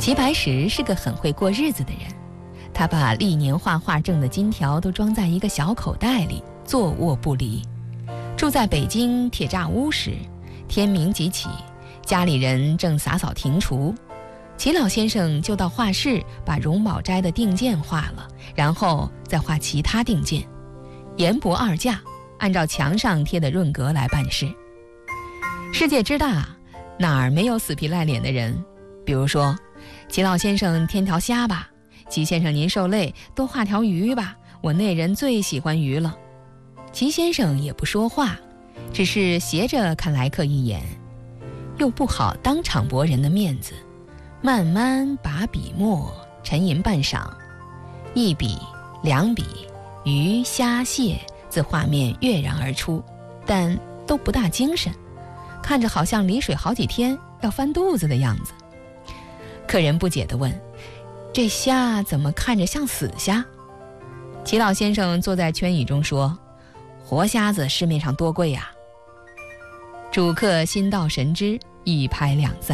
齐白石是个很会过日子的人，他把历年画画挣的金条都装在一个小口袋里，坐卧不离。住在北京铁栅屋时，天明即起，家里人正洒扫庭除，齐老先生就到画室把荣宝斋的定件画了，然后再画其他定件，严不二价，按照墙上贴的润格来办事。世界之大，哪儿没有死皮赖脸的人？比如说，齐老先生添条虾吧，齐先生您受累，多画条鱼吧，我那人最喜欢鱼了。齐先生也不说话，只是斜着看来客一眼，又不好当场驳人的面子，慢慢把笔墨沉吟半晌，一笔两笔，鱼虾蟹自画面跃然而出，但都不大精神，看着好像离水好几天要翻肚子的样子。客人不解地问，这虾怎么看着像死虾？齐老先生坐在圈椅中说，活虾子市面上多贵呀。主客心到神知，一拍两散。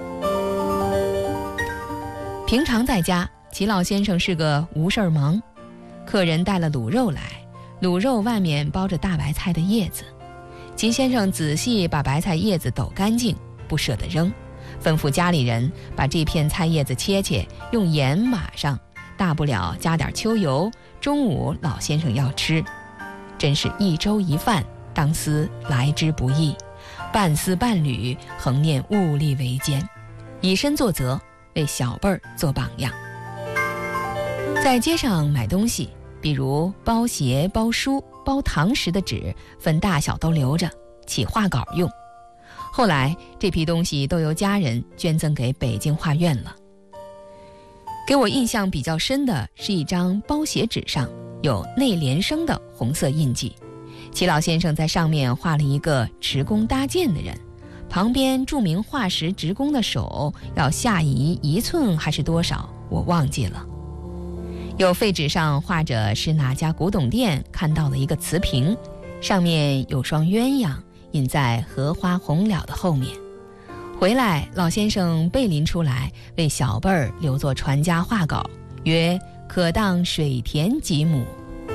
平常在家，齐老先生是个无事儿忙，客人带了卤肉来，卤肉外面包着大白菜的叶子，齐先生仔细把白菜叶子抖干净，不舍得扔，吩咐家里人把这片菜叶子切切，用盐码上，大不了加点秋油，中午老先生要吃。真是一粥一饭，当思来之不易，半丝半缕，恒念物力维艰，以身作则，为小辈儿做榜样。在街上买东西，比如包鞋、包书、包糖时的纸，分大小都留着，起画稿用。后来这批东西都由家人捐赠给北京画院了。给我印象比较深的是一张包鞋纸上有内联升的红色印记，齐老先生在上面画了一个持弓搭箭的人，旁边注明画时职工的手要下移1寸还是多少，我忘记了。有废纸上画着是哪家古董店看到的一个瓷瓶，上面有双鸳鸯印在荷花红了的后面。回来老先生背临出来，为小辈儿留作传家画稿，曰可当水田几亩。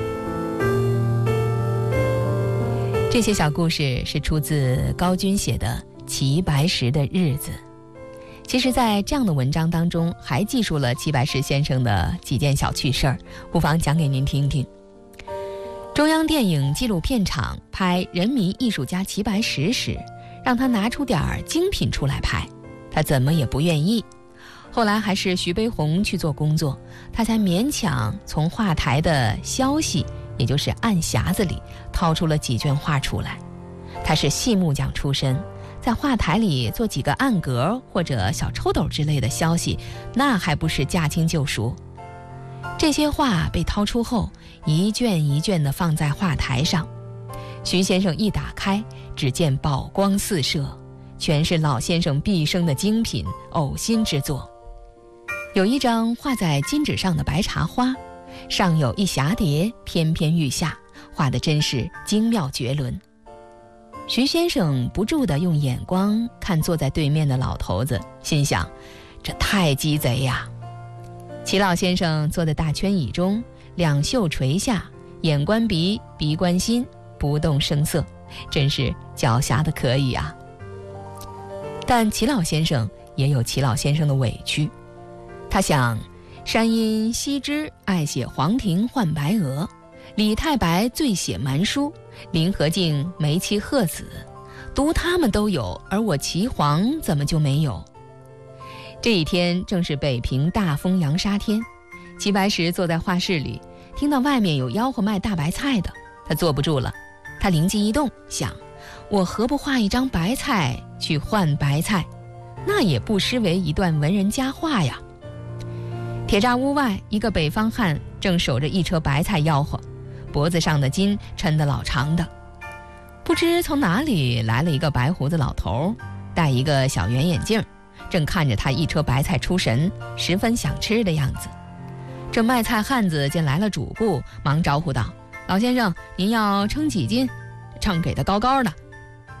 这些小故事是出自高钧写的《齐白石的日子》。其实在这样的文章当中还记述了齐白石先生的几件小趣事儿，不妨讲给您听听。中央电影纪录片厂拍人民艺术家齐白石时，让他拿出点精品出来拍，他怎么也不愿意。后来还是徐悲鸿去做工作，他才勉强从画台的消息，也就是暗匣子里掏出了几卷画出来。他是细木匠出身，在画台里做几个暗格或者小抽斗之类的消息，那还不是驾轻就熟。这些画被掏出后，一卷一卷地放在画台上，徐先生一打开，只见宝光四射，全是老先生毕生的精品呕心之作。有一张画在金纸上的白茶花，上有一蛱蝶翩翩欲下，画得真是精妙绝伦。徐先生不住地用眼光看坐在对面的老头子，心想这太鸡贼呀。齐老先生坐在大圈椅中，两袖垂下，眼观鼻，鼻观心，不动声色，真是狡黠的可以啊。但齐老先生也有齐老先生的委屈，他想，山阴羲之爱写黄庭换白鹅，李太白最写蛮书，林和靖梅妻鹤子，读他们都有，而我齐黄怎么就没有？这一天正是北平大风扬沙天，齐白石坐在画室里，听到外面有吆喝卖大白菜的，他坐不住了。他灵机一动，想我何不画一张白菜去换白菜，那也不失为一段文人佳话呀。铁栅屋外，一个北方汉正守着一车白菜吆喝，脖子上的筋抻得老长的。不知从哪里来了一个白胡子老头，戴一个小圆眼镜，正看着他一车白菜出神，十分想吃的样子。这卖菜汉子见来了主顾，忙招呼道，老先生您要称几斤，秤给的高高的。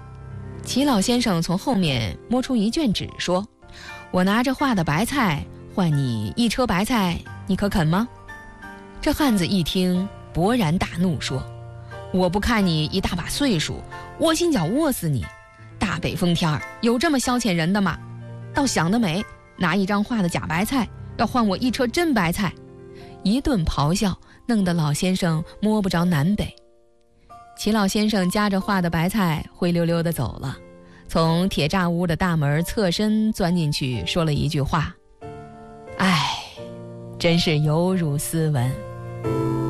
齐老先生从后面摸出一卷纸，说，我拿着画的白菜换你1车白菜，你可肯吗？”这汉子一听，勃然大怒，说：“我不看你一大把岁数，窝心脚窝死你！大北风天儿，有这么消遣人的吗？倒想得美，拿1张画的假白菜，要换我1车真白菜！”一顿咆哮，弄得老先生摸不着南北。齐老先生夹着画的白菜灰溜溜地走了，从铁栅屋的大门侧身钻进去，说了一句话：“唉，真是有辱斯文。”